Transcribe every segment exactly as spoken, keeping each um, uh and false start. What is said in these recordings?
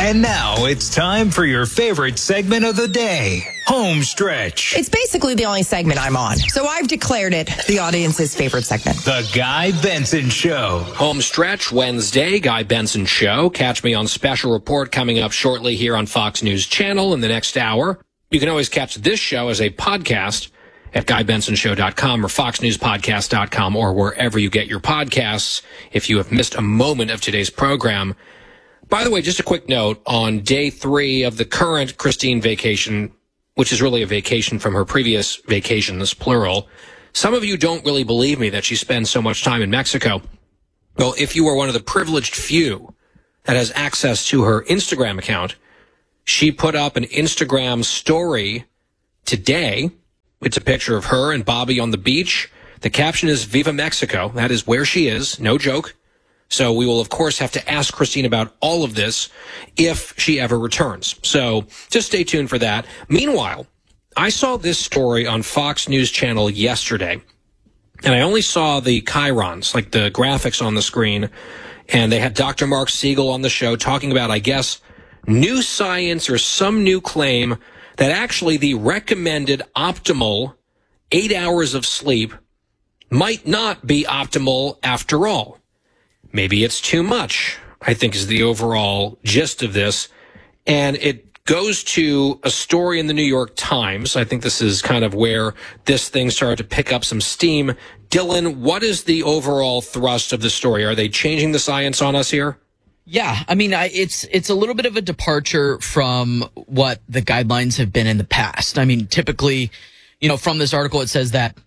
And now it's time for your favorite segment of the day, Home Stretch. It's basically the only segment I'm on, so I've declared it the audience's favorite segment. The Guy Benson Show. Home Stretch, Wednesday, Guy Benson Show. Catch me on Special Report coming up shortly here on Fox News Channel in the next hour. You can always catch this show as a podcast at guy benson show dot com or fox news podcast dot com or wherever you get your podcasts if you have missed a moment of today's program. By the way, just a quick note on day three of the current Christine vacation, which is really a vacation from her previous vacations, plural. Some of you don't really believe me that she spends so much time in Mexico. Well, if you are one of the privileged few that has access to her Instagram account, she put up an Instagram story today. It's a picture of her and Bobby on the beach. The caption is Viva Mexico. That is where she is. No joke. So we will, of course, have to ask Christine about all of this if she ever returns. So just stay tuned for that. Meanwhile, I saw this story on Fox News Channel yesterday, and I only saw the chyrons, like the graphics on the screen, and they had Doctor Mark Siegel on the show talking about, I guess, new science or some new claim that actually the recommended optimal eight hours of sleep might not be optimal after all. Maybe it's too much, I think, is the overall gist of this. And it goes to a story in the New York Times. I think this is kind of where this thing started to pick up some steam. Dylan, what is the overall thrust of the story? Are they changing the science on us here? Yeah, I mean, I, it's it's a little bit of a departure from what the guidelines have been in the past. I mean, typically, you know, from this article, it says that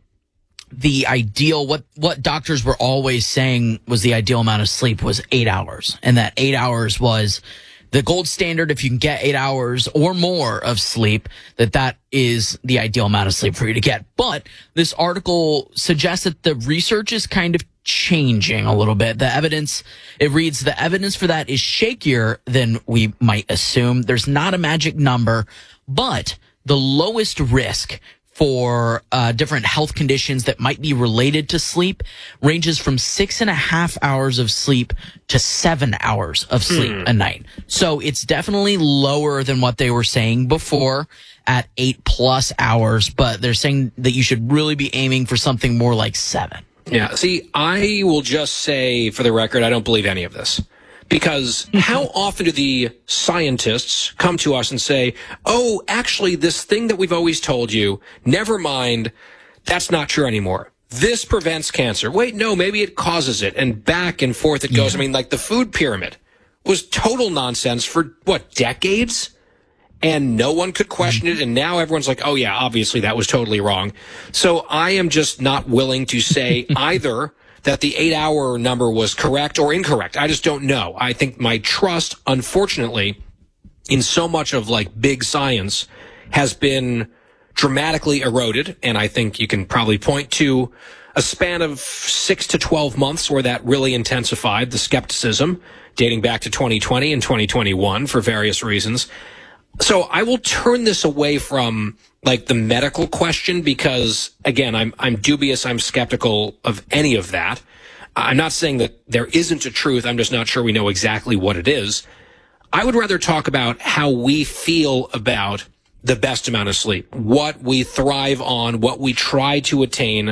the ideal, what, what doctors were always saying was the ideal amount of sleep was eight hours. And that eight hours was the gold standard. If you can get eight hours or more of sleep, that that is the ideal amount of sleep for you to get. But this article suggests that the research is kind of changing a little bit. The evidence, it reads, the evidence for that is shakier than we might assume. There's not a magic number, but the lowest risk for uh, different health conditions that might be related to sleep ranges from six and a half hours of sleep to seven hours of sleep hmm. a night. So it's definitely lower than what they were saying before at eight plus hours, but they're saying that you should really be aiming for something more like seven. Yeah. See, I will just say for the record, I don't believe any of this. Because how often do the scientists come to us and say, oh, actually, this thing that we've always told you, never mind, that's not true anymore. This prevents cancer. Wait, no, maybe it causes it. And back and forth it goes. Yeah. I mean, like the food pyramid was total nonsense for, what, decades? And no one could question it. And now everyone's like, oh, yeah, obviously that was totally wrong. So I am just not willing to say either that the eight-hour number was correct or incorrect. I just don't know. I think my trust, unfortunately, in so much of, like, big science has been dramatically eroded, and I think you can probably point to a span of six to twelve months where that really intensified, the skepticism, dating back to twenty twenty and twenty twenty-one for various reasons. So I will turn this away from, like, the medical question because, again, I'm I'm dubious, I'm skeptical of any of that. I'm not saying that there isn't a truth, I'm just not sure we know exactly what it is. I would rather talk about how we feel about the best amount of sleep, what we thrive on, what we try to attain,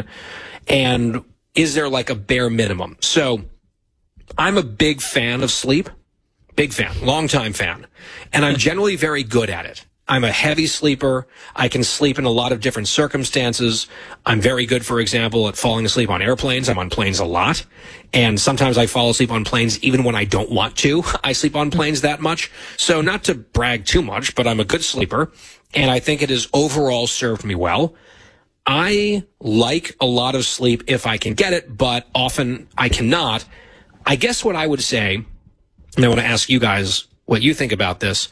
and is there, like, a bare minimum? So I'm a big fan of sleep. Big fan, longtime fan. And I'm generally very good at it. I'm a heavy sleeper. I can sleep in a lot of different circumstances. I'm very good, for example, at falling asleep on airplanes. I'm on planes a lot. And sometimes I fall asleep on planes even when I don't want to. I sleep on planes that much. So not to brag too much, but I'm a good sleeper. And I think it has overall served me well. I like a lot of sleep if I can get it, but often I cannot. I guess what I would say, and I want to ask you guys what you think about this.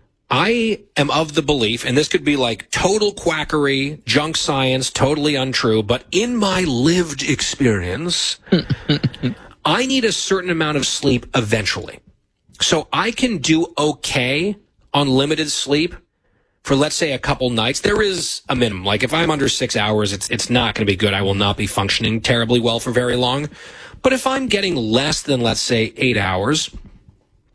I am of the belief, and this could be like total quackery, junk science, totally untrue, but in my lived experience, I need a certain amount of sleep eventually. So I can do okay on limited sleep for, let's say, a couple nights. There is a minimum. Like if I'm under six hours, it's it's not going to be good. I will not be functioning terribly well for very long. But if I'm getting less than, let's say, eight hours,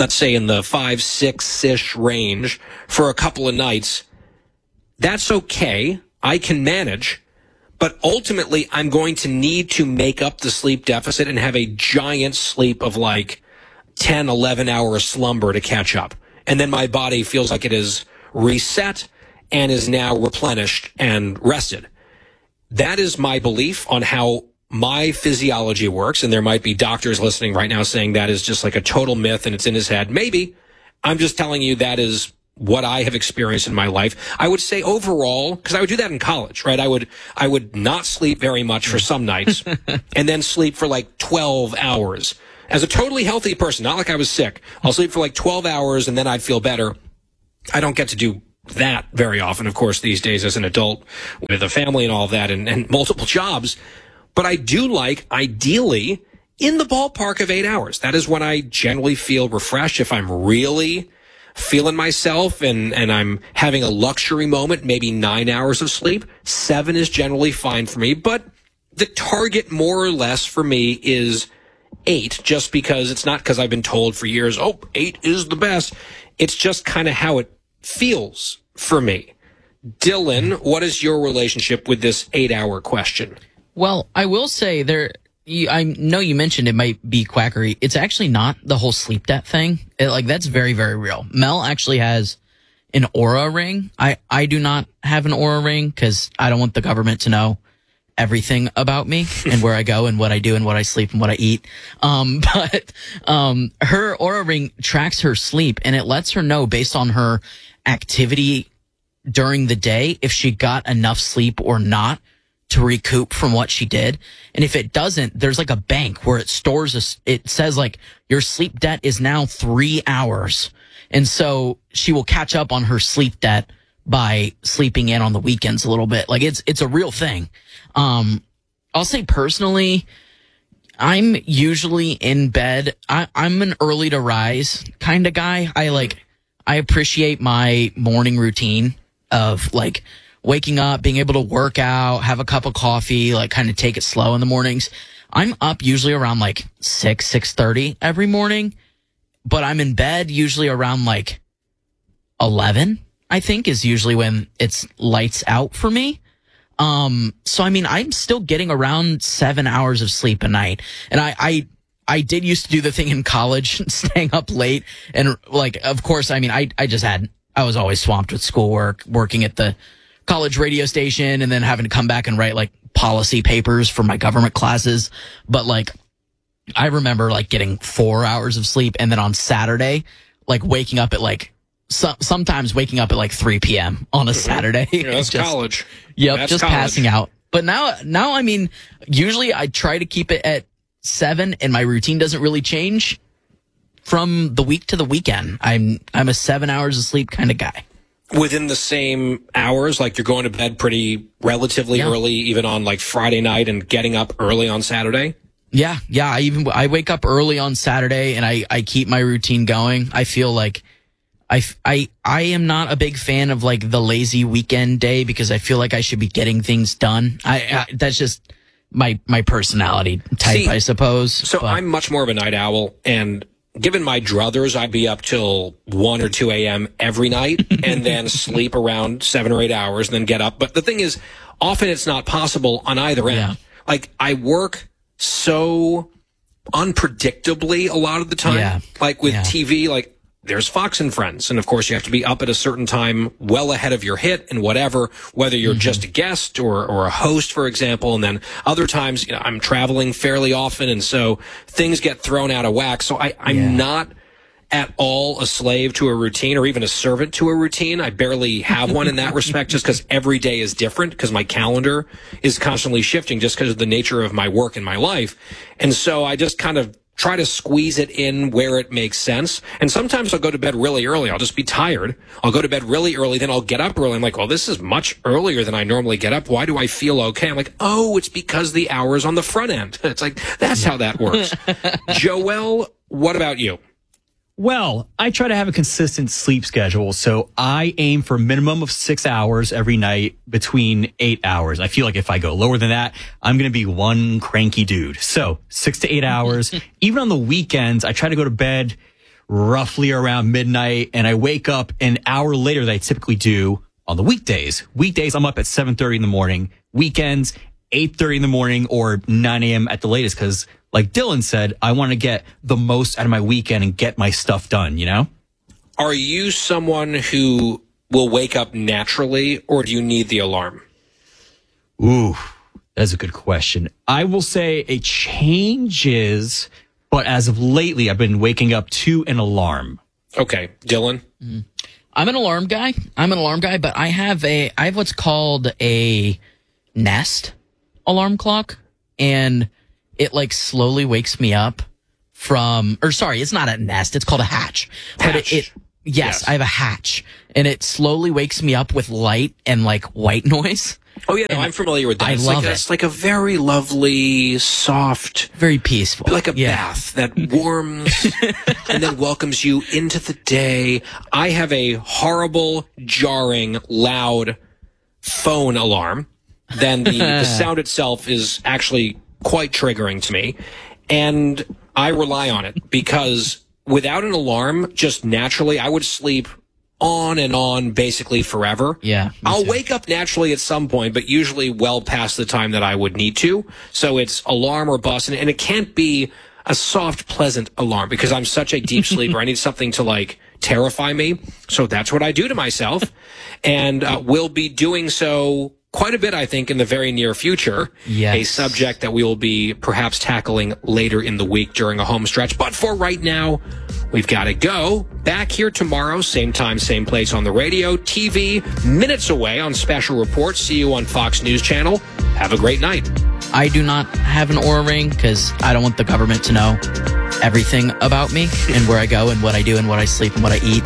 let's say in the five, six-ish range for a couple of nights, that's okay. I can manage. But ultimately, I'm going to need to make up the sleep deficit and have a giant sleep of like ten, eleven hour slumber to catch up. And then my body feels like it is reset and is now replenished and rested. That is my belief on how my physiology works. And there might be doctors listening right now saying that is just like a total myth and it's in his head. Maybe. I'm just telling you that is what I have experienced in my life. I would say overall, because I would do that in college, right? I would, I would not sleep very much for some nights and then sleep for like twelve hours. As a totally healthy person, not like I was sick, I'll sleep for like twelve hours and then I'd feel better. I don't get to do that very often, of course, these days as an adult with a family and all of that and, and multiple jobs. But I do like, ideally, in the ballpark of eight hours. That is when I generally feel refreshed. If I'm really feeling myself and, and I'm having a luxury moment, maybe nine hours of sleep, seven is generally fine for me. But the target more or less for me is eight, just because it's not because I've been told for years, oh, eight is the best. It's just kind of how it feels for me. Dylan, what is your relationship with this eight hour question? Well, I will say there, you, I know you mentioned it might be quackery. It's actually not the whole sleep debt thing. It, like, that's very, very real. Mel actually has an Oura ring. I, I do not have an Oura ring because I don't want the government to know everything about me and where I go and what I do and what I sleep and what I eat. Um, but, um, her Oura ring tracks her sleep and it lets her know based on her activity during the day if she got enough sleep or not to recoup from what she did. And if it doesn't, there's like a bank where it stores a, it says like your sleep debt is now three hours. And so she will catch up on her sleep debt by sleeping in on the weekends a little bit. Like it's, it's a real thing. Um, I'll say personally, I'm usually in bed. I, I'm an early to rise kind of guy. I like, I appreciate my morning routine of like waking up, being able to work out, have a cup of coffee, like kind of take it slow in the mornings. I'm up usually around like six, six thirty every morning, but I'm in bed usually around like eleven, I think is usually when it's lights out for me. Um, so I mean, I'm still getting around seven hours of sleep a night. And I, I, I did used to do the thing in college, staying up late. And like, of course, I mean, I, I just had, I was always swamped with schoolwork, working at the college radio station and then having to come back and write like policy papers for my government classes. But like, I remember like getting four hours of sleep and then on Saturday, like waking up at like, so, sometimes waking up at like three p.m. on a Saturday. Yeah, that's just, college. Yep, that's just college. passing out. But now, now, I mean, usually I try to keep it at seven and my routine doesn't really change from the week to the weekend. I'm, I'm a seven hours of sleep kind of guy. Within the same hours, like you're going to bed pretty relatively yeah. early, even on like Friday night and getting up early on Saturday? Yeah, yeah. I even, I wake up early on Saturday and I, I keep my routine going. I feel like I, I, I am not a big fan of like the lazy weekend day because I feel like I should be getting things done. I, I that's just my, my personality type, See, I suppose. So but. I'm much more of a night owl, and given my druthers, I'd be up till one or two a.m. every night and then sleep around seven or eight hours and then get up. But the thing is, often it's not possible on either end. Yeah. Like, I work so unpredictably a lot of the time. Yeah. Like with yeah. T V, like there's Fox and Friends. And of course you have to be up at a certain time well ahead of your hit and whatever, whether you're mm-hmm. just a guest or, or a host, for example. And then other times, you know, I'm traveling fairly often. And so things get thrown out of whack. So I, I'm yeah. not at all a slave to a routine or even a servant to a routine. I barely have one in that respect just because every day is different because my calendar is constantly shifting just because of the nature of my work and my life. And so I just kind of try to squeeze it in where it makes sense. And sometimes I'll go to bed really early. I'll just be tired. I'll go to bed really early. Then I'll get up early. I'm like, well, this is much earlier than I normally get up. Why do I feel okay? I'm like, oh, it's because the hour's on the front end. It's like, that's how that works. Joel, what about you? Well, I try to have a consistent sleep schedule, so I aim for a minimum of six hours every night, between eight hours. I feel like if I go lower than that, I'm going to be one cranky dude. So six to eight hours. Even on the weekends, I try to go to bed roughly around midnight, and I wake up an hour later than I typically do on the weekdays. Weekdays, I'm up at seven thirty in the morning. Weekends, eight thirty in the morning or nine a.m. at the latest, because like Dylan said, I want to get the most out of my weekend and get my stuff done, you know? Are you someone who will wake up naturally, or do you need the alarm? Ooh, that's a good question. I will say it changes, but as of lately, I've been waking up to an alarm. Okay, Dylan? Mm-hmm. I'm an alarm guy. I'm an alarm guy, but I have a, I have what's called a Nest alarm clock, and it like slowly wakes me up from, or sorry, it's not a Nest, it's called a Hatch. Hatch. But it, it yes, Yes. I have a Hatch, and it slowly wakes me up with light and like white noise. Oh, yeah, no, I'm familiar with that. I it's love like, it. It's like a very lovely, soft, Very peaceful. like a Yeah. bath that warms and then welcomes you into the day. I have a horrible, jarring, loud phone alarm. Then the, the sound itself is actually quite triggering to me. And I rely on it because without an alarm, just naturally, I would sleep on and on basically forever. Yeah, me I'll too. wake up naturally at some point, but usually well past the time that I would need to. So it's alarm or bust, and, and it can't be a soft, pleasant alarm because I'm such a deep sleeper. I need something to like terrify me. So that's what I do to myself, and uh, will be doing so quite a bit, I think, in the very near future. Yes. A subject that we will be perhaps tackling later in the week during a home stretch. But for right now, we've got to go. Back here tomorrow, same time, same place on the radio, T V, minutes away on Special Reports. See you on Fox News Channel. Have a great night. I do not have an Oura Ring because I don't want the government to know everything about me and where I go and what I do and what I sleep and what I eat.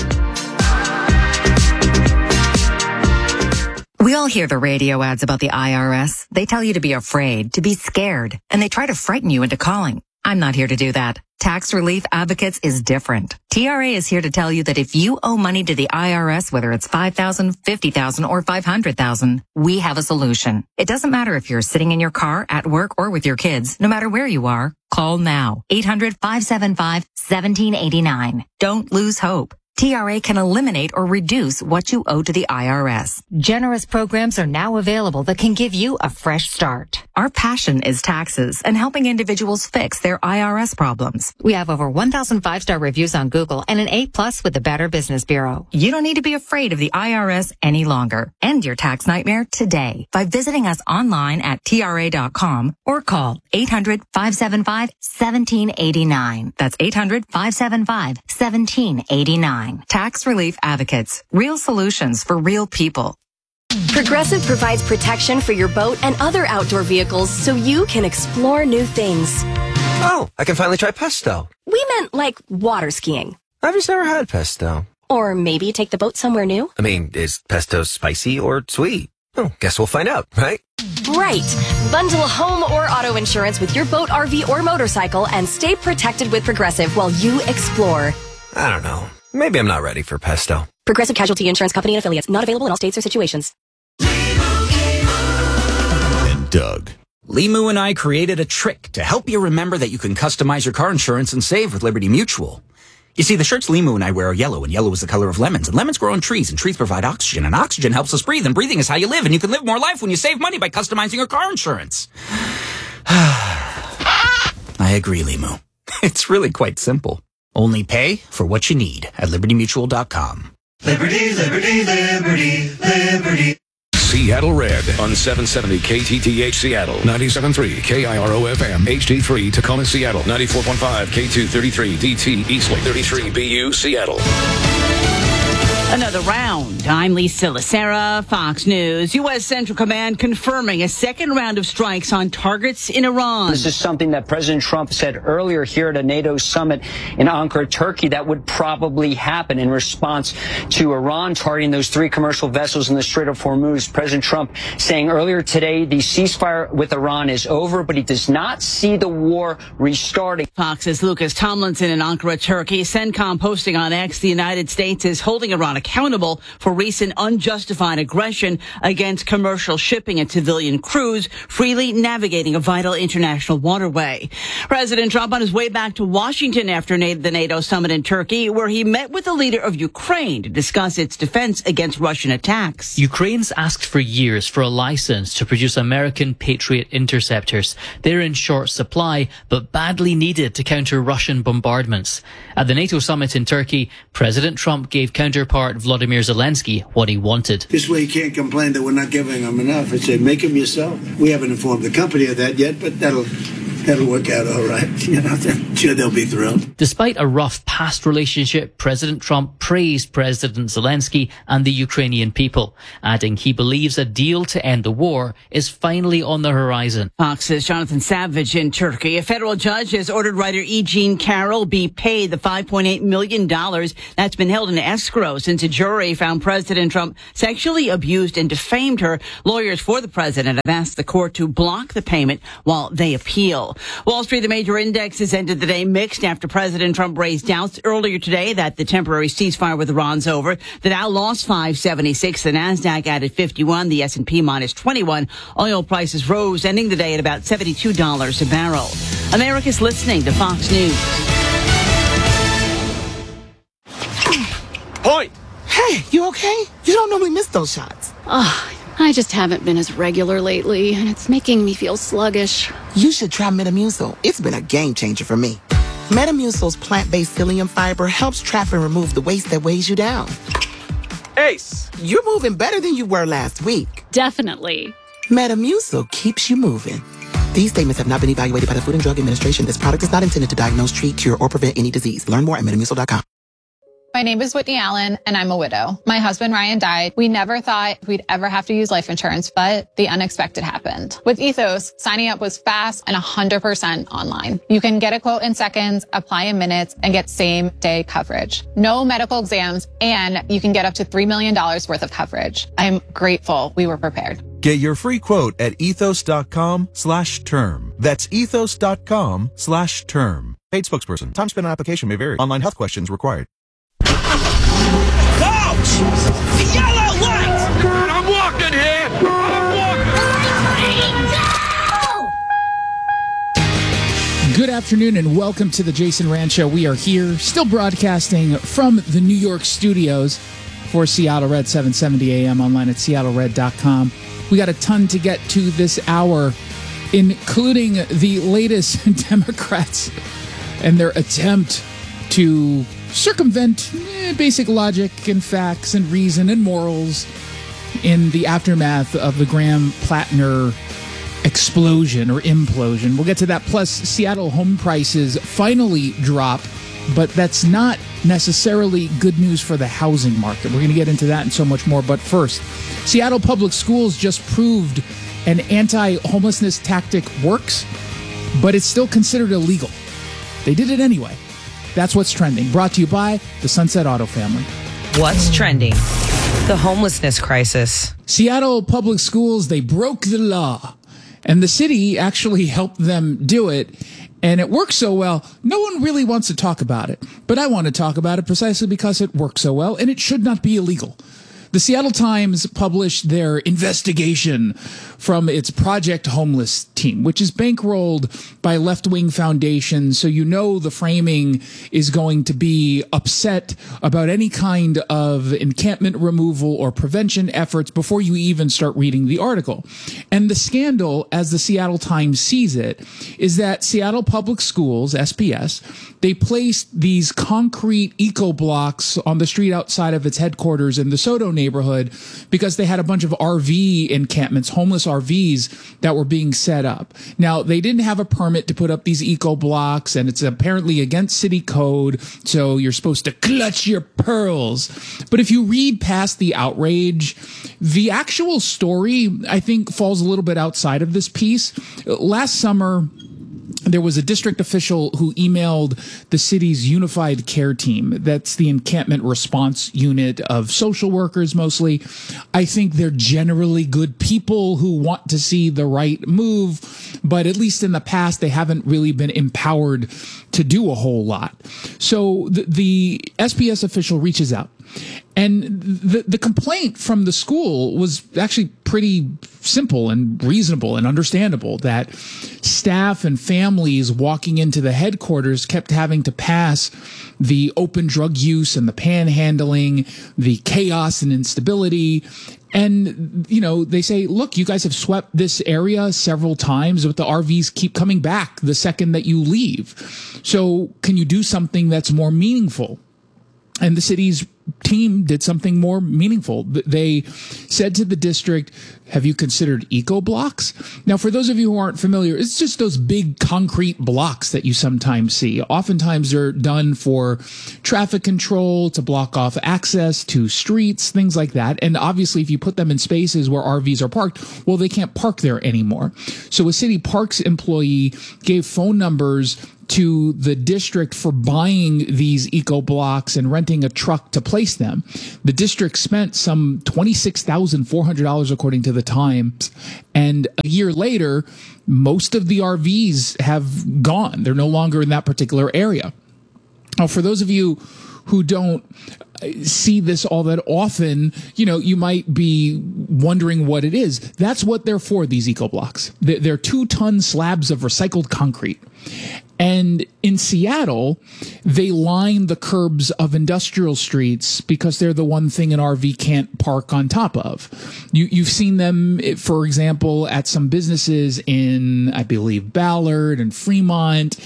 We all hear the radio ads about the I R S. They tell you to be afraid, to be scared, and they try to frighten you into calling. I'm not here to do that. Tax Relief Advocates is different. T R A is here to tell you that if you owe money to the I R S, whether it's five thousand dollars, fifty thousand dollars, or five hundred thousand dollars, we have a solution. It doesn't matter if you're sitting in your car, at work, or with your kids. No matter where you are, call now. eight hundred, five seven five, one seven eight nine. Don't lose hope. T R A can eliminate or reduce what you owe to the I R S. Generous programs are now available that can give you a fresh start. Our passion is taxes and helping individuals fix their I R S problems. We have over one thousand five-star reviews on Google and an A plus with the Better Business Bureau. You don't need to be afraid of the I R S any longer. End your tax nightmare today by visiting us online at T R A dot com or call eight hundred, five seven five, one seven eight nine. That's eight hundred, five seven five, one seven eight nine. Tax Relief Advocates. Real solutions for real people. Progressive provides protection for your boat and other outdoor vehicles so you can explore new things. Oh, I can finally try pesto. We meant like water skiing. I've just never had pesto. Or maybe take the boat somewhere new. I mean, is pesto spicy or sweet? Oh, guess we'll find out, right? Right. Bundle home or auto insurance with your boat, R V, or motorcycle and stay protected with Progressive while you explore. I don't know. Maybe I'm not ready for pesto. Progressive Casualty Insurance Company and affiliates. Not available in all states or situations. And Doug. Limu and I created a trick to help you remember that you can customize your car insurance and save with Liberty Mutual. You see, the shirts Limu and I wear are yellow, and yellow is the color of lemons, and lemons grow on trees, and trees provide oxygen, and oxygen helps us breathe, and breathing is how you live, and you can live more life when you save money by customizing your car insurance. I agree, Limu. It's really quite simple. Only pay for what you need at liberty mutual dot com. Liberty, liberty, liberty, liberty. Seattle Red on seven seventy K T T H Seattle, ninety-seven point three K I R O F M, H D three Tacoma, Seattle, ninety-four point five K two thirty-three D T Eastlake, thirty-three B U Seattle. Another round. I'm Lisa Lacera, Fox News. U S. Central Command confirming a second round of strikes on targets in Iran. This is something that President Trump said earlier here at a NATO summit in Ankara, Turkey, that would probably happen in response to Iran targeting those three commercial vessels in the Strait of Hormuz. President Trump saying earlier today the ceasefire with Iran is over, but he does not see the war restarting. Fox's Lucas Tomlinson in Ankara, Turkey. CENTCOM posting on X, the United States is holding Iran Iran accountable for recent unjustified aggression against commercial shipping and civilian crews freely navigating a vital international waterway. President Trump on his way back to Washington after the NATO summit in Turkey, where he met with the leader of Ukraine to discuss its defense against Russian attacks. Ukraine's asked for years for a license to produce American Patriot interceptors. They're in short supply, but badly needed to counter Russian bombardments. At the NATO summit in Turkey, President Trump gave counterpart Volodymyr Zelensky what he wanted. This way you can't complain that we're not giving them enough. I say, make them yourself. We haven't informed the company of that yet, but that'll that'll work out all right. You know, I'm sure they'll be thrilled. Despite a rough past relationship, President Trump praised President Zelensky and the Ukrainian people, adding he believes a deal to end the war is finally on the horizon. Fox's Jonathan Savage in Turkey. A federal judge has ordered writer E. Jean Carroll be paid the five point eight million dollars that's been held in escrow since a jury found President Trump sexually abused and defamed her. Lawyers for the president have asked the court to block the payment while they appeal. Wall Street, the major indexes ended the day mixed after President Trump raised doubts earlier today that the temporary ceasefire with Iran's over. The Dow lost five seventy-six. The Nasdaq added fifty-one. The S and P minus twenty-one. Oil prices rose, ending the day at about seventy-two dollars a barrel. America's listening to Fox News. Point. Hey, you okay? You don't normally miss those shots. Oh, I just haven't been as regular lately, and it's making me feel sluggish. You should try Metamucil. It's been a game changer for me. Metamucil's plant-based psyllium fiber helps trap and remove the waste that weighs you down. Ace, you're moving better than you were last week. Definitely. Metamucil keeps you moving. These statements have not been evaluated by the Food and Drug Administration. This product is not intended to diagnose, treat, cure, or prevent any disease. Learn more at metamucil dot com. My name is Whitney Allen, and I'm a widow. My husband, Ryan, died. We never thought we'd ever have to use life insurance, but the unexpected happened. With Ethos, signing up was fast and one hundred percent online. You can get a quote in seconds, apply in minutes, and get same-day coverage. No medical exams, and you can get up to three million dollars worth of coverage. I'm grateful we were prepared. Get your free quote at ethos.com slash term. That's ethos.com slash term. Paid spokesperson. Time spent on application may vary. Online health questions required. Ouch! The yellow light! God, I'm walking here! I'm walking! Good afternoon and welcome to the Jason Rand Show. We are here, still broadcasting from the New York studios for Seattle Red, seven seventy A M, online at seattle red dot com. We got a ton to get to this hour, including the latest Democrats and their attempt to circumvent eh, basic logic and facts and reason and morals in the aftermath of the Graham-Plattner explosion or implosion. We'll get to that. Plus, Seattle home prices finally drop, but that's not necessarily good news for the housing market. We're going to get into that and so much more. But first, Seattle Public Schools just proved an anti-homelessness tactic works, but it's still considered illegal. They did it anyway. That's what's trending. Brought to you by the Sunset Auto family. What's trending? The homelessness crisis. Seattle Public Schools, they broke the law, and the city actually helped them do it. And it works so well, no one really wants to talk about it. But I want to talk about it precisely because it works so well, and it should not be illegal. The Seattle Times published their investigation from its Project Homeless team, which is bankrolled by left-wing foundations, so you know the framing is going to be upset about any kind of encampment removal or prevention efforts before you even start reading the article. And the scandal, as the Seattle Times sees it, is that Seattle Public Schools, S P S, they placed these concrete eco-blocks on the street outside of its headquarters in the Soto neighborhood because they had a bunch of R V encampments, homeless R Vs that were being set up. Now, they didn't have a permit to put up these eco-blocks, and it's apparently against city code, so you're supposed to clutch your pearls. But if you read past the outrage, the actual story, I think, falls a little bit outside of this piece. Last summer, there was a district official who emailed the city's unified care team. That's the encampment response unit of social workers mostly. I think they're generally good people who want to see the right move, but at least in the past, they haven't really been empowered to do a whole lot. So the, the S P S official reaches out. And the the complaint from the school was actually pretty simple and reasonable and understandable, that staff and families walking into the headquarters kept having to pass the open drug use and the panhandling, the chaos and instability. And, you know, they say, look, you guys have swept this area several times, but the R Vs keep coming back the second that you leave. So can you do something that's more meaningful? And the city's team did something more meaningful. They said to the district, have you considered eco blocks? Now, for those of you who aren't familiar, it's just those big concrete blocks that you sometimes see. Oftentimes they're done for traffic control, to block off access to streets, things like that. And obviously, if you put them in spaces where R Vs are parked, well, they can't park there anymore. So a city parks employee gave phone numbers to the district for buying these eco blocks and renting a truck to place them. The district spent some twenty-six thousand four hundred dollars according to the Times. And a year later, most of the R Vs have gone. They're no longer in that particular area. Now, for those of you who don't see this all that often, you know, you might be wondering what it is. That's what they're for, these eco blocks. They're two-ton slabs of recycled concrete. And in Seattle, they line the curbs of industrial streets because they're the one thing an R V can't park on top of. You, you've seen them, for example, at some businesses in, I believe, Ballard and Fremont.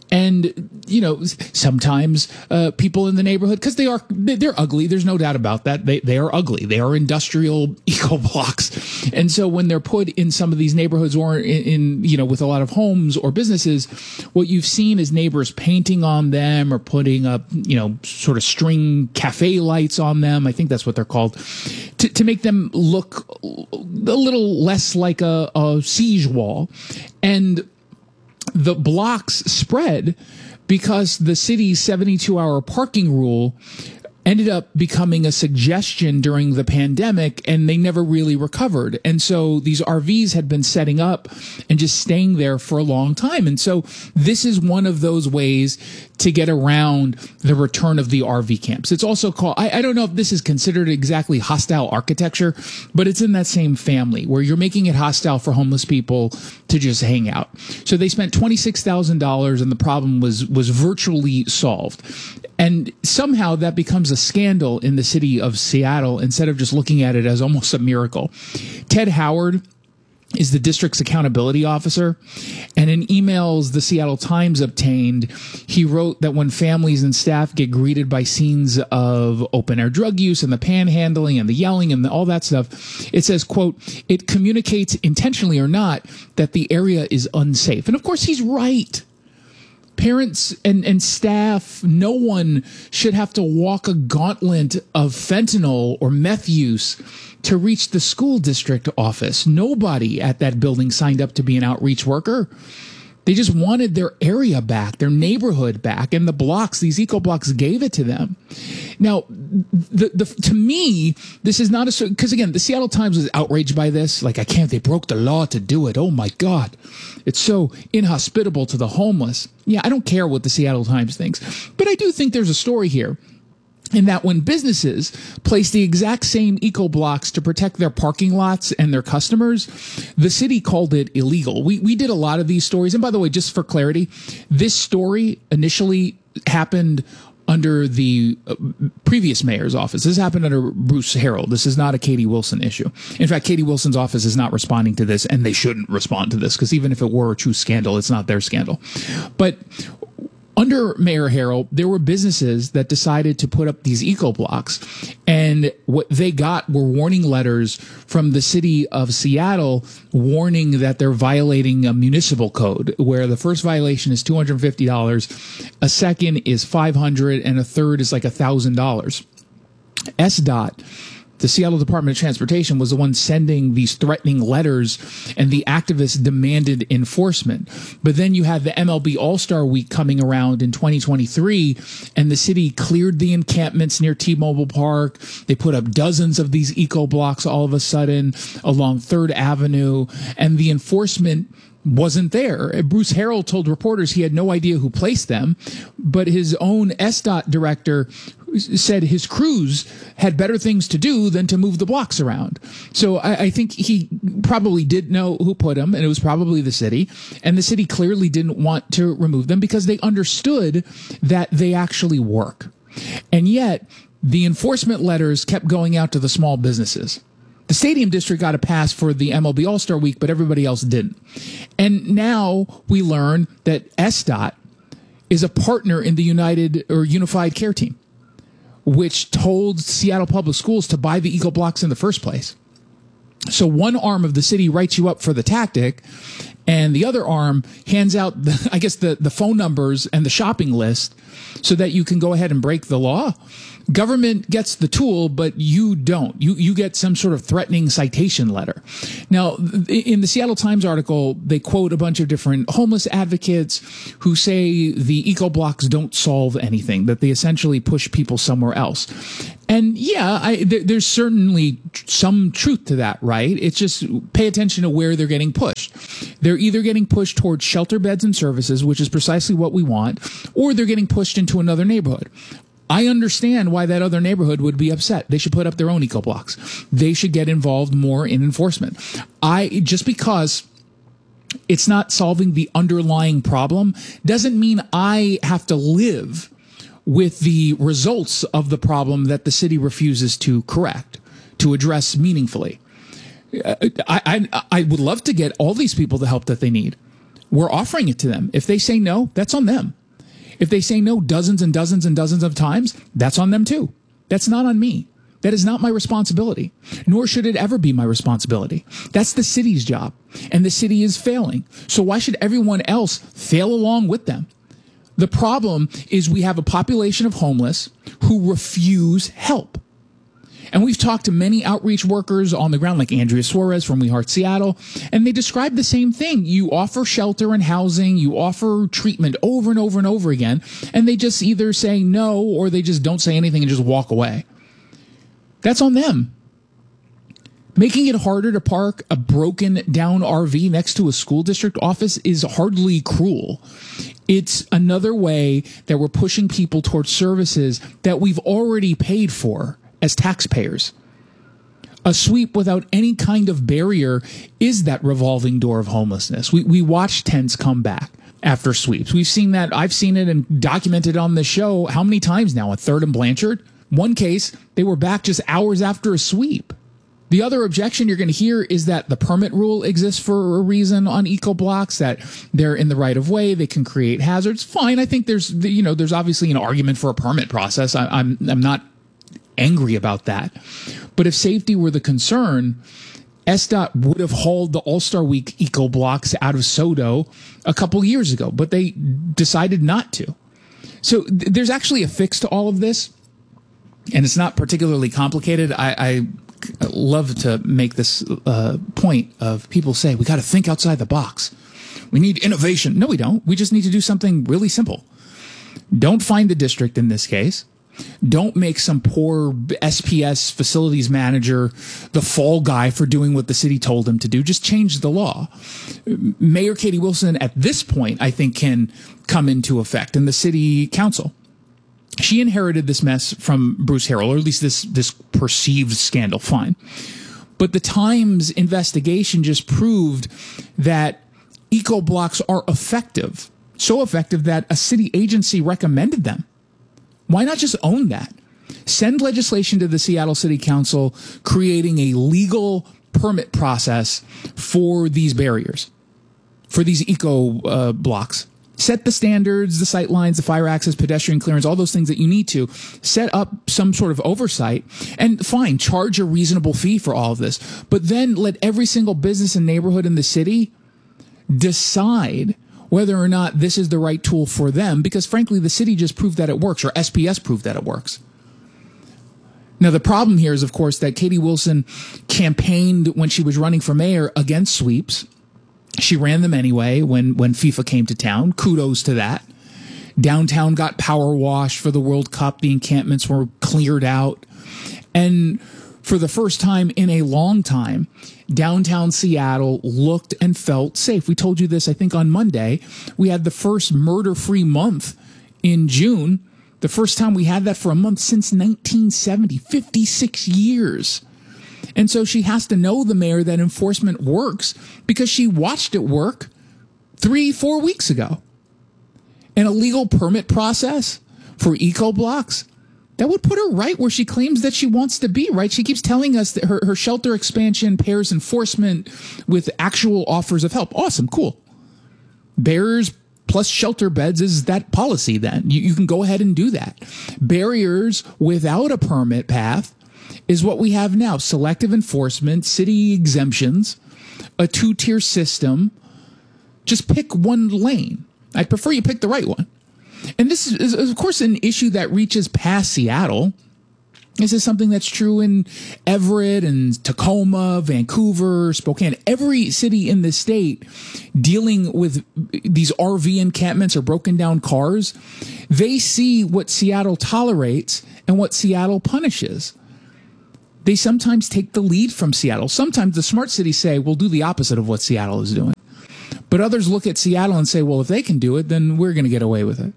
And, you know, sometimes uh, people in the neighborhood, because they are, they're ugly. There's no doubt about that. They, they are ugly. They are industrial eco blocks. And so when they're put in some of these neighborhoods or in, in, you know, with a lot of homes or businesses, what you've seen is neighbors painting on them or putting up, you know, sort of string cafe lights on them. I think that's what they're called, to, to make them look a little less like a, a siege wall. And the blocks spread because the city's seventy-two hour parking rule ended up becoming a suggestion during the pandemic, and they never really recovered. And so these R Vs had been setting up and just staying there for a long time. And so this is one of those ways to get around the return of the R V camps. It's also called, I, I don't know if this is considered exactly hostile architecture, but it's in that same family where you're making it hostile for homeless people to just hang out. So they spent twenty-six thousand dollars and the problem was, was virtually solved. And somehow that becomes a scandal in the city of Seattle instead of just looking at it as almost a miracle. Ted Howard is the district's accountability officer. And in emails the Seattle Times obtained, he wrote that when families and staff get greeted by scenes of open air drug use and the panhandling and the yelling and the, all that stuff, it says, quote, it communicates intentionally or not that the area is unsafe. And of course he's right. Parents and, and staff, no one should have to walk a gauntlet of fentanyl or meth use to reach the school district office. Nobody at that building signed up to be an outreach worker. They just wanted their area back, their neighborhood back, and the blocks, these eco blocks gave it to them. Now, the, the, to me, this is not a, because again, the Seattle Times was outraged by this. Like, I can't, they broke the law to do it. Oh my God. It's so inhospitable to the homeless. Yeah, I don't care what the Seattle Times thinks, but I do think there's a story here. In that when businesses place the exact same eco blocks to protect their parking lots and their customers, the city called it illegal. We we did a lot of these stories. And by the way, just for clarity, this story initially happened under the uh, previous mayor's office. This happened under Bruce Harrell. This is not a Katie Wilson issue. In fact, Katie Wilson's office is not responding to this, and they shouldn't respond to this because even if it were a true scandal, it's not their scandal. But under Mayor Harrell, there were businesses that decided to put up these eco blocks, and what they got were warning letters from the city of Seattle warning that they're violating a municipal code, where the first violation is two hundred fifty dollars, a second is five hundred dollars, and a third is like one thousand dollars. S DOT The Seattle Department of Transportation was the one sending these threatening letters, and the activists demanded enforcement. But then you had the M L B All-Star Week coming around in twenty twenty-three, and the city cleared the encampments near T-Mobile Park. They put up dozens of these eco-blocks all of a sudden along third Avenue, and the enforcement wasn't there. Bruce Harrell told reporters he had no idea who placed them, but his own S D O T director said his crews had better things to do than to move the blocks around. So I, I think he probably did know who put them, and it was probably the city. And the city clearly didn't want to remove them because they understood that they actually work. And yet, the enforcement letters kept going out to the small businesses. The Stadium District got a pass for the M L B All-Star Week, but everybody else didn't. And now we learn that S D O T is a partner in the United or Unified Care Team, which told Seattle Public Schools to buy the eco blocks in the first place. So one arm of the city writes you up for the tactic, and the other arm hands out, the, I guess, the, the phone numbers and the shopping list so that you can go ahead and break the law. Government gets the tool, but you don't. You you get some sort of threatening citation letter. Now, in the Seattle Times article, they quote a bunch of different homeless advocates who say the eco blocks don't solve anything, that they essentially push people somewhere else. And yeah, I, there, there's certainly some truth to that, right? It's just pay attention to where they're getting pushed. They're either getting pushed towards shelter beds and services, which is precisely what we want, or they're getting pushed into another neighborhood. I understand why that other neighborhood would be upset. They should put up their own eco blocks. They should get involved more in enforcement. I just because it's not solving the underlying problem doesn't mean I have to live with the results of the problem that the city refuses to correct, to address meaningfully. I, I, I would love to get all these people the help that they need. We're offering it to them. If they say no, that's on them. If they say no dozens and dozens and dozens of times, that's on them too. That's not on me. That is not my responsibility, nor should it ever be my responsibility. That's the city's job, and the city is failing. So why should everyone else fail along with them? The problem is we have a population of homeless who refuse help. And we've talked to many outreach workers on the ground, like Andrea Suarez from We Heart Seattle, and they describe the same thing. You offer shelter and housing, you offer treatment over and over and over again, and they just either say no or they just don't say anything and just walk away. That's on them. Making it harder to park a broken down R V next to a school district office is hardly cruel. It's another way that we're pushing people towards services that we've already paid for as taxpayers. A sweep without any kind of barrier is that revolving door of homelessness. We we watch tents come back after sweeps. We've seen that. I've seen it and documented on the show how many times now? At Third and Blanchard? One case, they were back just hours after a sweep. The other objection you're going to hear is that the permit rule exists for a reason on eco blocks, that they're in the right of way, they can create hazards. Fine, I think there's you know there's obviously an argument for a permit process. I, I'm I'm not angry about that. But if safety were the concern, S D O T would have hauled the All-Star Week eco blocks out of SoDo a couple years ago, but they decided not to. So th- there's actually a fix to all of this, and it's not particularly complicated. I, I love to make this uh, point of people say, we got to think outside the box. We need innovation. No, we don't. We just need to do something really simple. Don't find the district in this case. Don't make some poor S P S facilities manager the fall guy for doing what the city told him to do. Just change the law. Mayor Katie Wilson, at this point, I think, can come into effect, and the city council. She inherited this mess from Bruce Harrell, or at least this, this perceived scandal. Fine. But the Times investigation just proved that eco blocks are effective. So effective that a city agency recommended them. Why not just own that? Send legislation to the Seattle City Council creating a legal permit process for these barriers, for these eco uh, blocks. Set the standards, the sight lines, the fire access, pedestrian clearance, all those things that you need to. Set up some sort of oversight, and fine, charge a reasonable fee for all of this. But then let every single business and neighborhood in the city decide whether or not this is the right tool for them, because frankly, the city just proved that it works, or S P S proved that it works. Now, the problem here is, of course, that Katie Wilson campaigned when she was running for mayor against sweeps. She ran them anyway when, when FIFA came to town. Kudos to that. Downtown got power washed for the World Cup. The encampments were cleared out. And for the first time in a long time, downtown Seattle looked and felt safe. We told you this, I think, on Monday. We had the first murder-free month in June. The first time we had that for a month since nineteen seventy, fifty-six years. And so she has to know, the mayor, that enforcement works because she watched it work three, four weeks ago. An illegal permit process for eco blocks, that would put her right where she claims that she wants to be, right? She keeps telling us that her, her shelter expansion pairs enforcement with actual offers of help. Awesome, cool. Barriers plus shelter beds is that policy then. You, you can go ahead and do that. Barriers without a permit path is what we have now. Selective enforcement, city exemptions, a two-tier system. Just pick one lane. I prefer you pick the right one. And this is, is, of course, an issue that reaches past Seattle. This is something that's true in Everett and Tacoma, Vancouver, Spokane. Every city in the state dealing with these R V encampments or broken down cars, they see what Seattle tolerates and what Seattle punishes. They sometimes take the lead from Seattle. Sometimes the smart cities say, we'll do the opposite of what Seattle is doing. But others look at Seattle and say, well, if they can do it, then we're going to get away with it.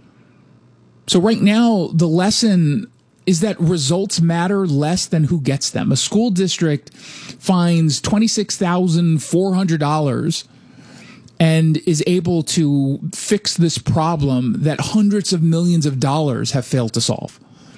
So right now, the lesson is that results matter less than who gets them. A school district finds twenty-six thousand four hundred dollars and is able to fix this problem that hundreds of millions of dollars have failed to solve.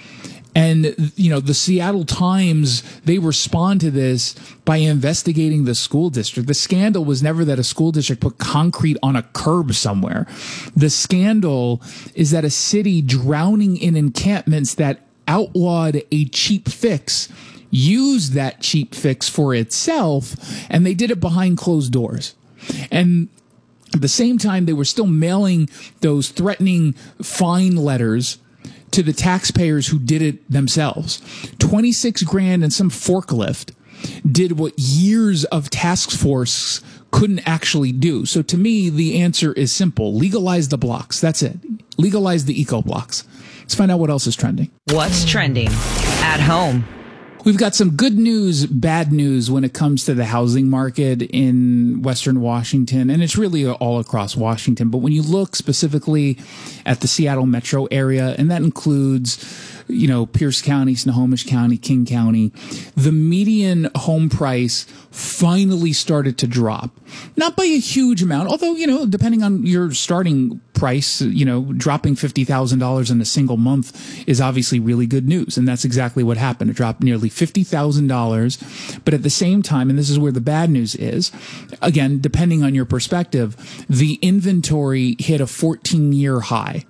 And, you know, the Seattle Times, they respond to this by investigating the school district. The scandal was never that a school district put concrete on a curb somewhere. The scandal is that a city drowning in encampments that outlawed a cheap fix used that cheap fix for itself, and they did it behind closed doors. And at the same time, they were still mailing those threatening fine letters to the taxpayers who did it themselves. twenty-six grand and some forklift did what years of task force couldn't actually do. So to me, the answer is simple. Legalize the blocks. That's it. Legalize the eco blocks. Let's find out what else is trending. What's trending at home? We've got some good news, bad news when it comes to the housing market in Western Washington, and it's really all across Washington. But when you look specifically at the Seattle metro area, and that includes, you know, Pierce County, Snohomish County, King County, the median home price finally started to drop. Not by a huge amount, although, you know, depending on your starting price, you know, dropping fifty thousand dollars in a single month is obviously really good news. And that's exactly what happened. It dropped nearly fifty thousand dollars. But at the same time, and this is where the bad news is, again, depending on your perspective, the inventory hit a fourteen-year high.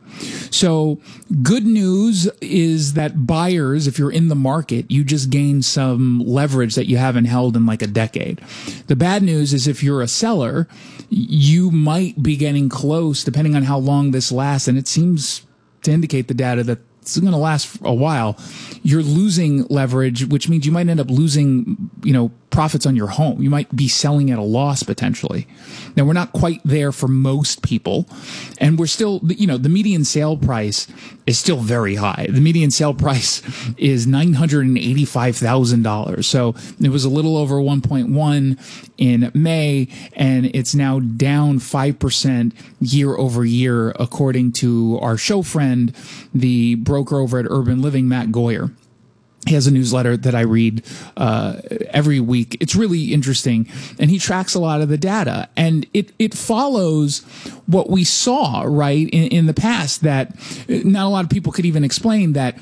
So good news is that buyers, if you're in the market, you just gained some leverage that you haven't held in like a decade. The bad news is if you're a seller, you might be getting close, depending on how long this lasts. And it seems to indicate, the data, that it's going to last for a while. You're losing leverage, which means you might end up losing, you know, profits on your home. You might be selling at a loss potentially. Now, we're not quite there for most people, and we're still, you know, the median sale price is still very high. The median sale price is nine hundred eighty-five thousand dollars. So it was a little over one point one in May, and it's now down five percent year over year, according to our show friend, the broker over at Urban Living, Matt Goyer. He has a newsletter that I read uh, every week. It's really interesting, and he tracks a lot of the data, and it it follows what we saw, right, in, in the past, that not a lot of people could even explain, that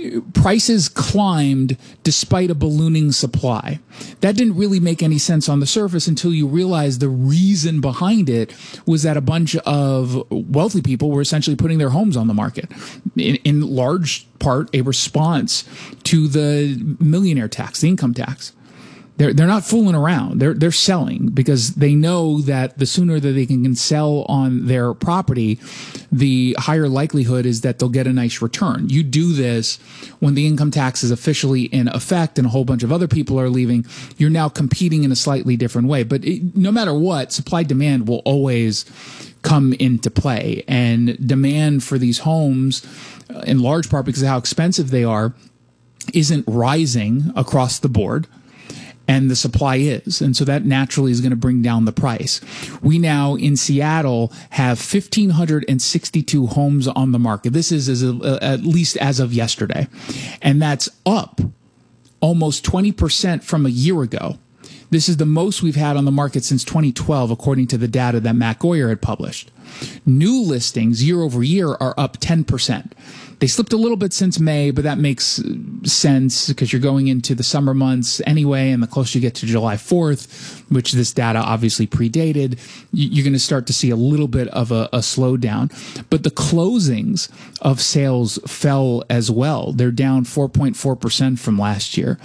prices climbed despite a ballooning supply. That didn't really make any sense on the surface until you realize the reason behind it was that a bunch of wealthy people were essentially putting their homes on the market, in, in large part a response to the millionaire tax, the income tax. They're they're not fooling around. They're they're selling because they know that the sooner that they can sell on their property, the higher likelihood is that they'll get a nice return. You do this when the income tax is officially in effect and a whole bunch of other people are leaving. You're now competing in a slightly different way. But it, no matter what, supply demand will always come into play, and demand for these homes, uh, in large part because of how expensive they are, isn't rising across the board. And the supply is. And so that naturally is going to bring down the price. We now in Seattle have one thousand five hundred sixty-two homes on the market. This is as a, uh, at least as of yesterday. And that's up almost twenty percent from a year ago. This is the most we've had on the market since twenty twelve, according to the data that Matt Goyer had published. New listings year over year are up ten percent. They slipped a little bit since May, but that makes sense because you're going into the summer months anyway, and the closer you get to July fourth, which this data obviously predated, you're going to start to see a little bit of a, a slowdown. But the closings of sales fell as well. They're down four point four percent from last year.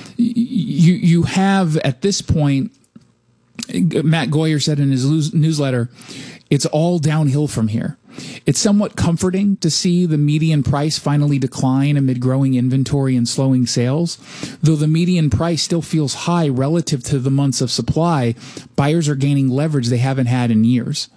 You, you have, at this point, Matt Goyer said in his newsletter, it's all downhill from here. It's somewhat comforting to see the median price finally decline amid growing inventory and slowing sales. Though the median price still feels high relative to the months of supply, buyers are gaining leverage they haven't had in years.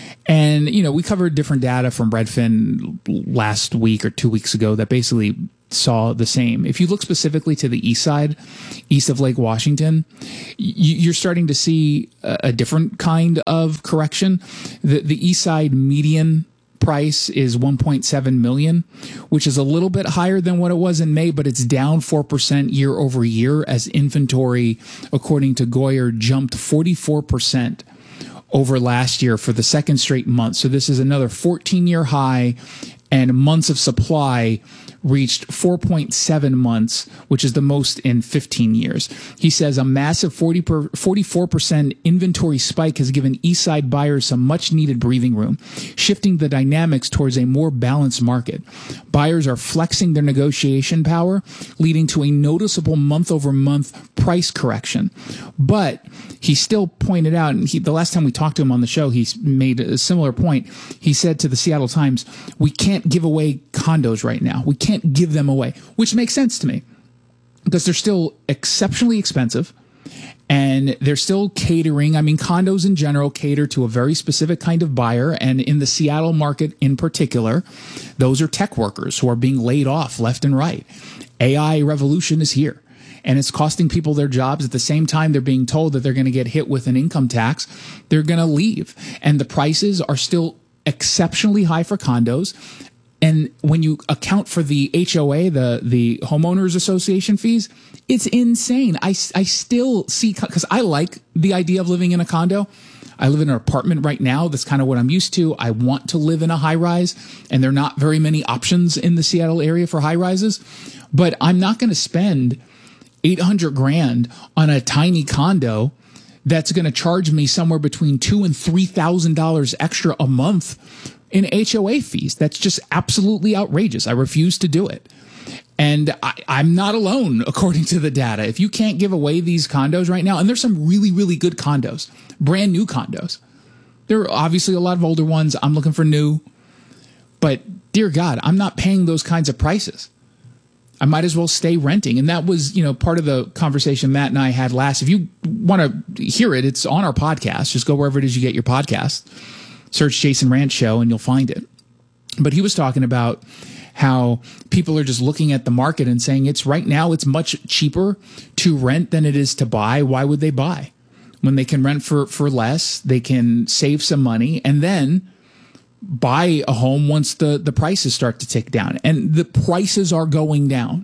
And, you know, we covered different data from Redfin last week or two weeks ago that basically saw the same. If you look specifically to the east side, east of Lake Washington, you're starting to see a different kind of correction. The, the east side median price is one point seven million, which is a little bit higher than what it was in May, but it's down four percent year over year as inventory, according to Goyer, jumped forty-four percent over last year for the second straight month. So this is another fourteen year high, and months of supply reached four point seven months, which is the most in fifteen years. He says a massive forty per, forty-four percent inventory spike has given Eastside buyers some much needed breathing room, shifting the dynamics towards a more balanced market. Buyers are flexing their negotiation power, leading to a noticeable month over month price correction. But he still pointed out, and he, the last time we talked to him on the show, he made a similar point. He said to the Seattle Times, we can't give away condos right now. We can't give them away, which makes sense to me because they're still exceptionally expensive and they're still catering. I mean, condos in general cater to a very specific kind of buyer. And in the Seattle market in particular, those are tech workers who are being laid off left and right. A I revolution is here. And it's costing people their jobs. At the same time, they're being told that they're going to get hit with an income tax. They're going to leave. And the prices are still exceptionally high for condos. And when you account for the H O A, the, the homeowners association fees, it's insane. I, I still see, because I like the idea of living in a condo. I live in an apartment right now. That's kind of what I'm used to. I want to live in a high rise, and there are not very many options in the Seattle area for high rises. But I'm not going to spend eight hundred grand on a tiny condo that's going to charge me somewhere between two and three thousand dollars extra a month in H O A fees. That's just absolutely outrageous. I refuse to do it. And I, I'm not alone, according to the data. If you can't give away these condos right now, and there's some really, really good condos, brand new condos. There are obviously a lot of older ones. I'm looking for new. But dear God, I'm not paying those kinds of prices. I might as well stay renting. And that was, you know, part of the conversation Matt and I had last. If you want to hear it, it's on our podcast. Just go wherever it is you get your podcast. Search Jason Rantz Show and you'll find it. But he was talking about how people are just looking at the market and saying it's right now it's much cheaper to rent than it is to buy. Why would they buy? When they can rent for, for less, they can save some money and then buy a home once the, the prices start to tick down. And the prices are going down.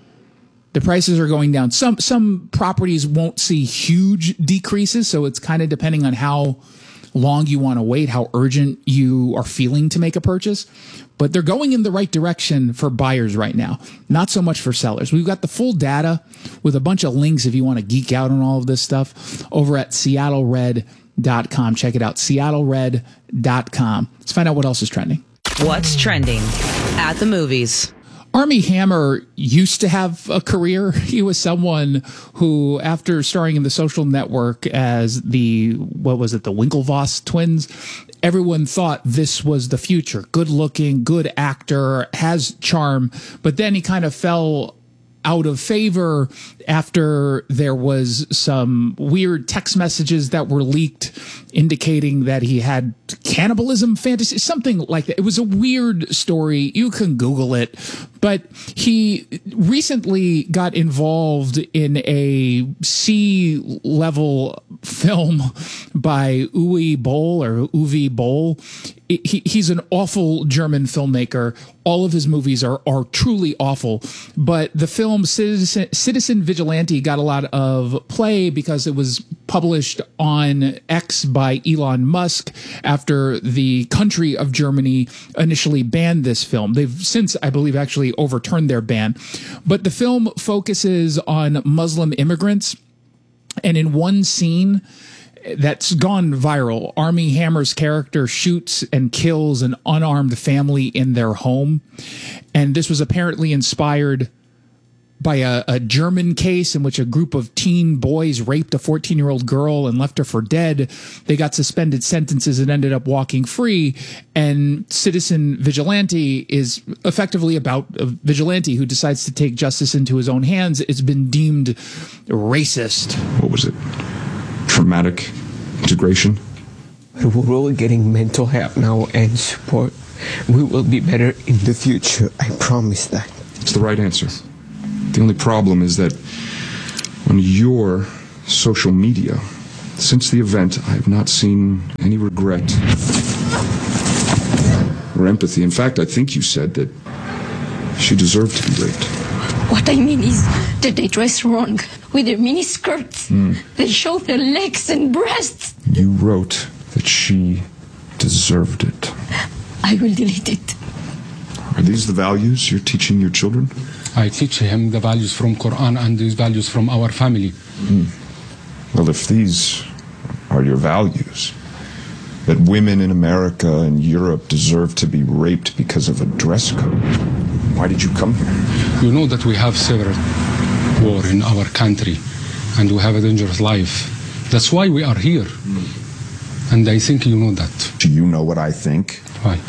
The prices are going down. Some some properties won't see huge decreases, so it's kind of depending on how long you want to wait, how urgent you are feeling to make a purchase. But they're going in the right direction for buyers right now, not so much for sellers. We've got the full data with a bunch of links if you want to geek out on all of this stuff over at Seattle Red dot com. Check it out, Seattle Red dot com. Let's find out what else is trending. What's trending at the movies? Armie Hammer used to have a career. He was someone who, after starring in The Social Network as the, what was it, the Winklevoss twins, everyone thought this was the future. Good looking, good actor, has charm. But then he kind of fell out of favor after there was some weird text messages that were leaked indicating that he had cannibalism fantasy, something like that. It was a weird story. You can Google it. But he recently got involved in a C-level film by Uwe Boll or Uwe Boll. He, he's an awful German filmmaker. All of his movies are, are truly awful. But the film Citizen, Citizen Vigilante got a lot of play because it was published on X by Elon Musk after the country of Germany initially banned this film. They've since, I believe, actually overturned their ban. But the film focuses on Muslim immigrants. And in one scene that's gone viral, Armie Hammer's character shoots and kills an unarmed family in their home. And this was apparently inspired by a, a German case in which a group of teen boys raped a fourteen-year-old girl and left her for dead. They got suspended sentences and ended up walking free. And Citizen Vigilante is effectively about a vigilante who decides to take justice into his own hands. It's been deemed racist. What was it? Traumatic integration? We're all getting mental help now and support. We will be better in the future. I promise that. It's the right answer. The only problem is that on your social media, since the event, I have not seen any regret or empathy. In fact, I think you said that she deserved to be raped. What I mean is that they dress wrong with their mini skirts. Mm. They show their legs and breasts. You wrote that she deserved it. I will delete it. Are these the values you're teaching your children? I teach him the values from Quran and these values from our family. Mm. Well, if these are your values, that women in America and Europe deserve to be raped because of a dress code, why did you come here? You know that we have several wars in our country and we have a dangerous life. That's why we are here. Mm. And I think you know that. Do you know what I think? Why?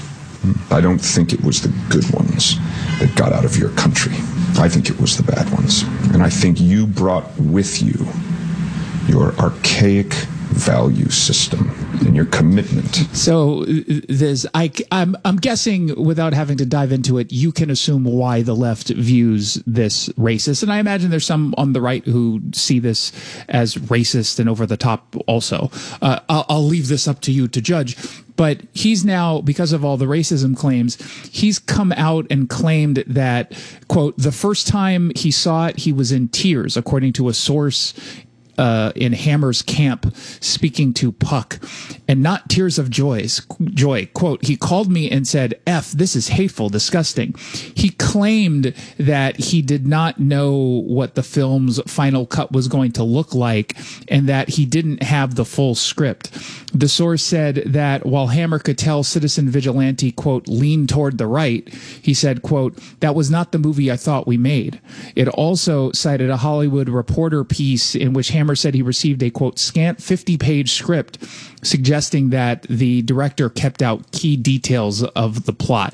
I don't think it was the good ones that got out of your country. I think it was the bad ones. And I think you brought with you your archaic value system and your commitment. So there's, I, I'm, I'm guessing without having to dive into it, you can assume why the left views this racist. And I imagine there's some on the right who see this as racist and over the top also. Uh, I'll, I'll leave this up to you to judge. But he's now, because of all the racism claims, he's come out and claimed that, quote, the first time he saw it, he was in tears, according to a source Uh, in Hammer's camp, speaking to Puck, and not tears of joys, joy. Quote, he called me and said, F, this is hateful, disgusting. He claimed that he did not know what the film's final cut was going to look like and that he didn't have the full script. The source said that while Hammer could tell Citizen Vigilante, quote, lean toward the right, he said, quote, that was not the movie I thought we made. It also cited a Hollywood Reporter piece in which Hammer said he received a, quote, scant fifty-page script suggesting that the director kept out key details of the plot.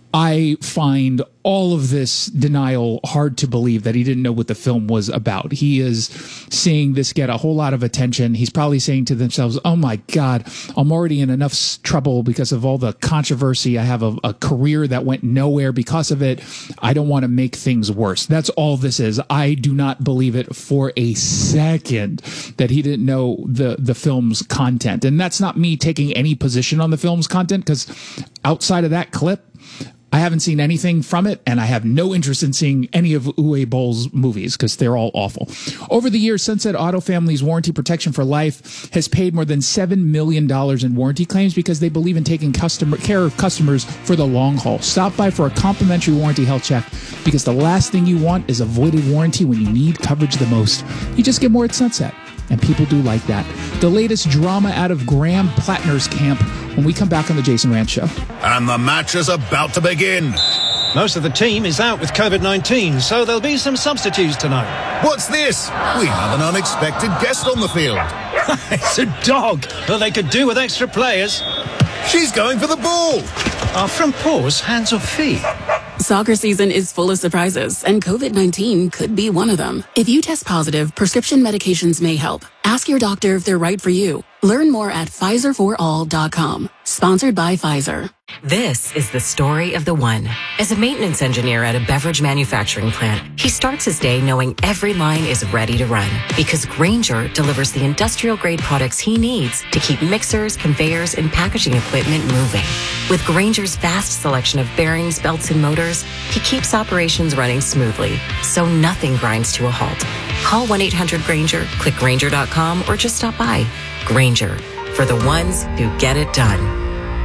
I find all of this denial hard to believe that he didn't know what the film was about. He is seeing this get a whole lot of attention. He's probably saying to themselves, oh my God, I'm already in enough trouble because of all the controversy. I have a, a career that went nowhere because of it. I don't want to make things worse. That's all this is. I do not believe it for a second that he didn't know the, the film's content. And that's not me taking any position on the film's content, because outside of that clip, I haven't seen anything from it, and I have no interest in seeing any of Uwe Boll's movies because they're all awful. Over the years, Sunset Auto Family's Warranty Protection for Life has paid more than seven million dollars in warranty claims because they believe in taking customer care of customers for the long haul. Stop by for a complimentary warranty health check, because the last thing you want is a voided warranty when you need coverage the most. You just get more at Sunset, and people do like that. The latest drama out of Graham Plattner's camp when we come back on the Jason Rantz Show. And the match is about to begin. Most of the team is out with COVID nineteen, so there'll be some substitutes tonight. What's this? We have an unexpected guest on the field. It's a dog. Well, they could do with extra players. She's going for the ball. Are front paws hands or feet? Soccer season is full of surprises, and COVID nineteen could be one of them. If you test positive, prescription medications may help. Ask your doctor if they're right for you. Learn more at Pfizer for all dot com. Sponsored by Pfizer. This is the story of the one. As a maintenance engineer at a beverage manufacturing plant, he starts his day knowing every line is ready to run because Grainger delivers the industrial-grade products he needs to keep mixers, conveyors, and packaging equipment moving. With Grainger's vast selection of bearings, belts, and motors, he keeps operations running smoothly, so nothing grinds to a halt. Call one eight hundred Grainger, click Grainger dot com, or just stop by. Grainger, for the ones who get it done.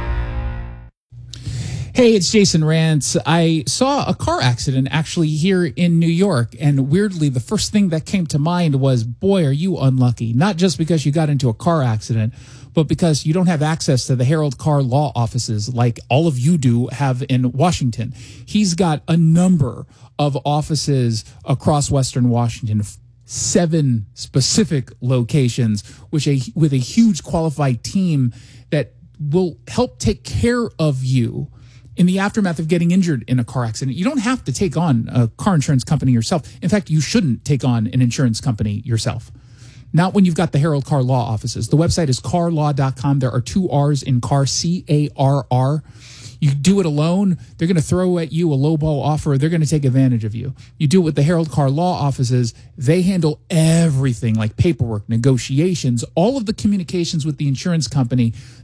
Hey, it's Jason Rantz. I saw a car accident actually here in New York, and weirdly, the first thing that came to mind was, boy, are you unlucky. Not just because you got into a car accident, but because you don't have access to the Harold Carr law offices like all of you do have in Washington. He's got a number of offices across Western Washington, seven specific locations, which a, with a huge qualified team that will help take care of you in the aftermath of getting injured in a car accident. You don't have to take on a car insurance company yourself. In fact, you shouldn't take on an insurance company yourself. Not when you've got the Harold Carr law offices. The website is car law dot com. There are two R's in car, C A R R. You do it alone, they're going to throw at you a lowball offer. They're going to take advantage of you. You do it with the Harold Carr law offices. They handle everything like paperwork, negotiations, all of the communications with the insurance company.